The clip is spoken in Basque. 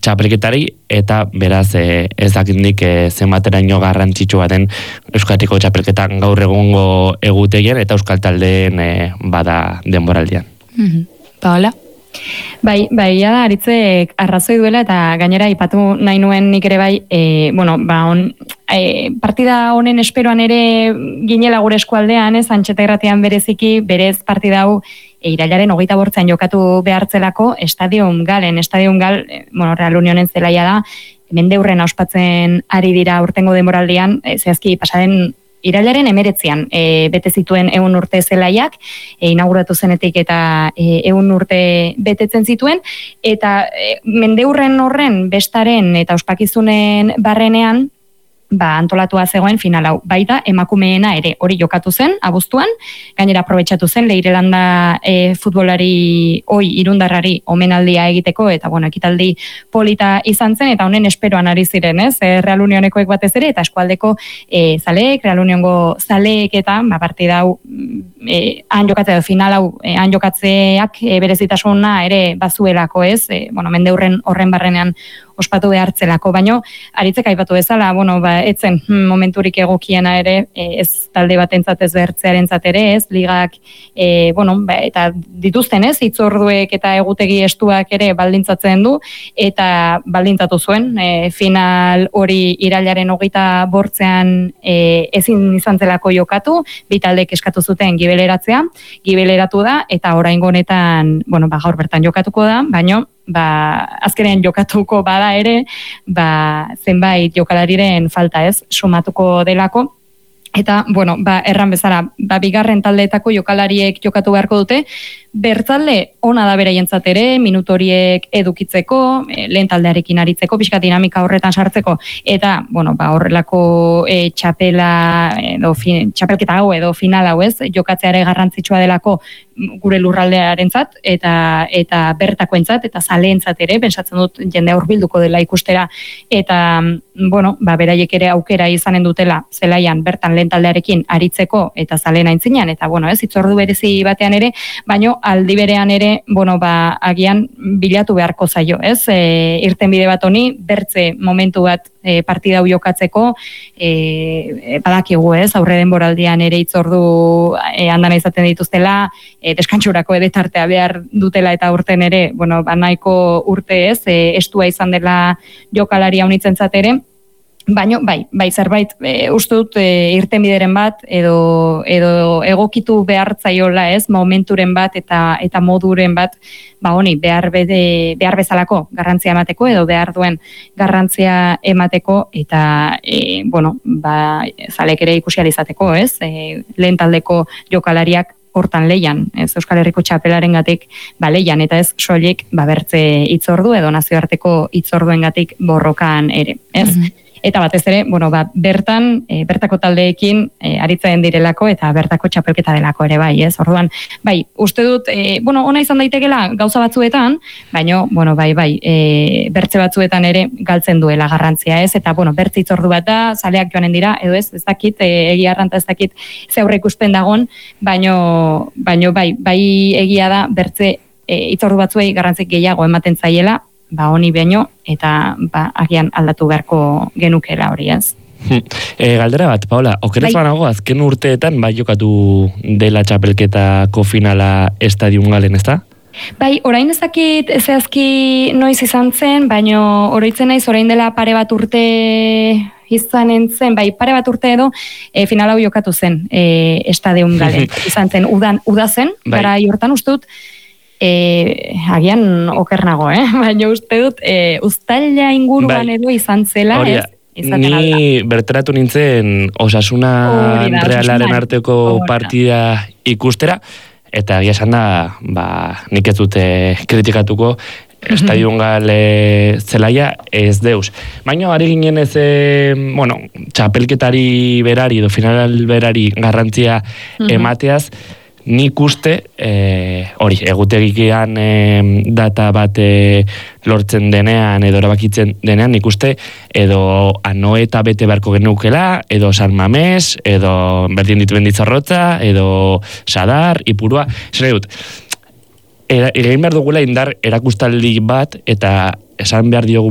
txapelketari, eta beraz ez dakindik zenbateraino garrantzitsua den Euskadiko txapelketan gaur egungo egutegien eta euskal taldeen bada denboraldian. Paola? Bai, da, Aritzek arrazoi duela eta gainera ipatu nahi nuen nik ere bai, partida honen esperoan ere ginela gure eskualdean, Antxeta Irratian bereziki, berez partida hau irailaren 28an jokatu behartzelako Stadium Gal, Real Unionen zelaia da, mendeurren ospatzen ari dira urtengo denboraldian, zehazki pasaren irailaren 19an bete zituen 100 urte zelaiak, inauguratu zenetik eta 100 urte betetzen zituen, eta mendeurren horren bestaren eta ospakizunen barrenean, antolatua zegoen final hau. Baita emakumeena ere hori jokatu zen, abuztuan, gainera aprobetxatu zen, Leirelanda futbolari irundarrari omenaldia egiteko, eta ekitaldi polita izan zen, eta honen esperoan ari ziren, Real Unionekoek batez ere, eta eskualdeko zaleek, Real Uniongo zaleek eta partida hau han jokatzea, final hau han jokatzeak berezitasuna ere bazuelako, mende horren barrenean ospatu behartzelako, baino Aritzek aipatu bezala, etzen momenturik egokiena ere, ez talde batentzat ez behartzearentzat ere, ligak, eta dituzten hitzorduek eta egutegi estuak ere baldintzatzen du, eta baldintzatu zuen, final hori irailaren 25an ezin izan zelako jokatu, bi taldek eskatu zuten gibeleratzea, gibeleratu da, eta oraingo honetan, gaur bertan jokatuko da, baino, azkenean jokatuko bada ere, zenbait jokalariren falta sumatuko delako, eta, erran bezala, bigarren taldeetako jokalariek jokatu beharko dute, bertzalde ona da beraientzat ere, minutu horiek edukitzeko, lehen taldearekin aritzeko, pixka dinamika horretan sartzeko, eta, horrelako txapelketa hau edo final hau jokatzeare garrantzitsua delako gure lurraldearentzat eta bertakoentzat eta zaleentzat ere, pentsatzen dut jendea hurbilduko dela ikustera, eta, beraiek ere aukera izanen dutela zelaian bertan lehen taldearekin aritzeko eta zaleen aintzinean, eta, hitzordu berezi batean ere, baino aldi berean ere, agian bilatu beharko zaio, irtenbide bat honi, bertze momentu bat partida hau jokatzeko, badakigu, aurre denboraldian ere hitzordu handana izaten dituztela, deskantsurako edetartea behar dutela eta urten ere, nahiko urte estua izan dela jokalari haunitzen ere, baina, bai, zerbait, uste dut irtenbideren bat, edo egokitu behartzaiola momenturen bat eta moduren bat, honi, behar bezalako garrantzia emateko, edo behar duen garrantzia emateko, eta, zalek ere ikusializateko, lehen taldeko jokalariak hortan leian, Euskal Herriko txapelarengatik leian, eta ez soilik bertze hitzordu edo nazioarteko hitzorduengatik borrokan ere, Eta batez ere, bertako taldeekin aritzen direlako eta bertako txapelketa delako ere bai, Orduan, bai, uste dut, ona izan daitekela gauza batzuetan, baina, bertze batzuetan ere galtzen duela garrantzia, Eta, bertze hitzordu bat da, zaleak joanen dira, edo ez dakit, egia arranta ez dakit ze aurre ikuspen dagon, baina, bai egia da, bertze hitzordu batzuei garrantzik gehiago ematen zaiela, honi baino, eta agian aldatu beharko genukela hori, Galdera bat, Paola, okerez banago, azken urteetan jokatu dela txapelketako finala Stadium Galen, ezta? Bai, orain ezakit zehazki noiz izan zen, baino oroitzen naiz orain dela pare bat urte izanen zen, pare bat urte edo final hau jokatu zen Stadium Galen. Izan zen, uda zen, gara hortan uste dut, agian okernago, baina uste dut uztaila inguruan edo izan zela, Ni bertaratu nintzen Osasuna Realaren arteko partida ikustera, eta egia esan da, nik ez dute kritikatuko Stadium Gal zelaia ez deus. Baina ari ginen ez, txapelketari berari edo final berari garrantzia emateaz, nik uste, hori, egutegian data bat lortzen denean, edo erabakitzen denean, nik uste, edo Anoeta bete beharko geneukela, edo San Mamés, edo berdin dituen Ditzarrotza, edo Sadar, Ipurua, zer dut, egin behar dugula indar erakustaldi bat, eta esan behar diogu